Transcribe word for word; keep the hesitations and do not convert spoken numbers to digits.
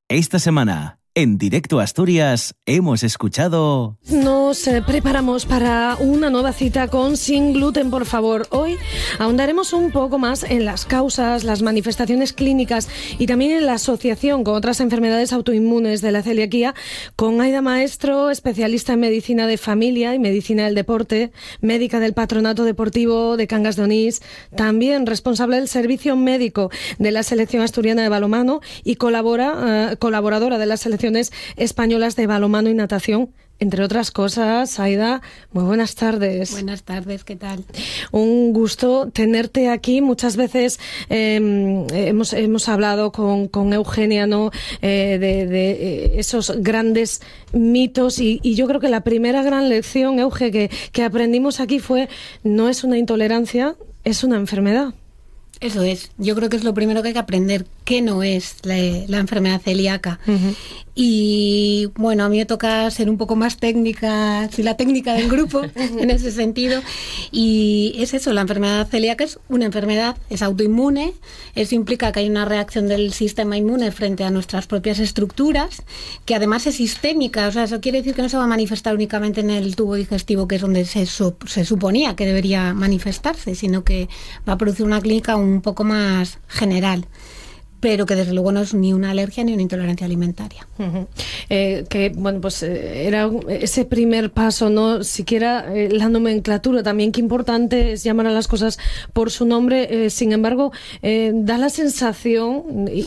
Esta semana, en Directo Asturias, hemos escuchado... Nos eh, preparamos para una nueva cita con Sin Gluten, por favor. Hoy ahondaremos un poco más en las causas, las manifestaciones clínicas y también en la asociación con otras enfermedades autoinmunes de la celiaquía con Aida Maestro, especialista en medicina de familia y medicina del deporte, médica del Patronato Deportivo de Cangas de Onís, también responsable del servicio médico de la selección asturiana de balonmano y colabora, eh, colaboradora de las selecciones españolas de balonmano y natación. Entre otras cosas, Aida, muy buenas tardes. Buenas tardes, ¿qué tal? Un gusto tenerte aquí. Muchas veces eh, hemos, hemos hablado con, con Eugenia, ¿no? Eh, de, de esos grandes mitos y, y yo creo que la primera gran lección, Euge, que, que aprendimos aquí fue: no es una intolerancia, es una enfermedad. Eso es, yo creo que es lo primero que hay que aprender, qué no es la, la enfermedad celíaca. Uh-huh. Y bueno, a mí me toca ser un poco más técnica, soy la técnica del grupo en ese sentido. Y es eso, la enfermedad celíaca es una enfermedad, es autoinmune, eso implica que hay una reacción del sistema inmune frente a nuestras propias estructuras, que además es sistémica, o sea, eso quiere decir que no se va a manifestar únicamente en el tubo digestivo, que es donde se, se suponía que debería manifestarse, sino que va a producir una clínica un poco más general, pero que desde luego no es ni una alergia ni una intolerancia alimentaria. Uh-huh. Eh, que, bueno, pues eh, era ese primer paso, ¿no? Siquiera eh, la nomenclatura también, qué importante es llamar a las cosas por su nombre. Eh, sin embargo, eh, da la sensación, y,